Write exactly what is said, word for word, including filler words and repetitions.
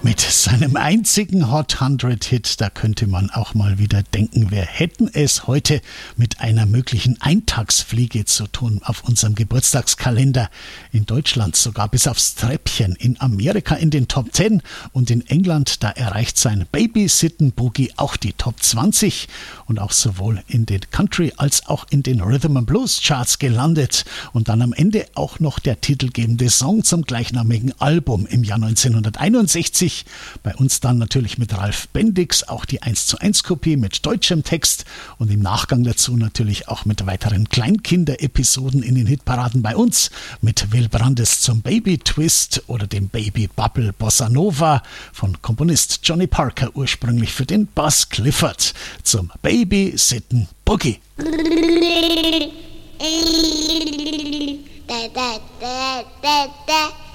Mit seinem einzigen Hot hundert Hit, da könnte man auch mal wieder denken, wir hätten es heute mit einer möglichen Eintagsfliege zu tun auf unserem Geburtstagskalender. In Deutschland sogar bis aufs Treppchen, in Amerika in den Top zehn und in England, da erreicht sein Babysitten Boogie auch die Top zwanzig und auch sowohl in den Country als auch in den Rhythm and Blues Charts gelandet und dann am Ende auch noch der titelgebende Song zum gleichnamigen Album im Jahr neunzehnhunderteinundsechzig. Bei uns dann natürlich mit Ralf Bendix auch die eins zu eins Kopie mit deutschem Text und im Nachgang dazu natürlich auch mit weiteren Kleinkinder-Episoden in den Hitparaden bei uns mit Will Brandes zum Baby Twist oder dem Baby Bubble Bossa Nova von Komponist Johnny Parker ursprünglich für den Buzz Clifford zum Baby Sitten Boogie. Da, da, da, da, da.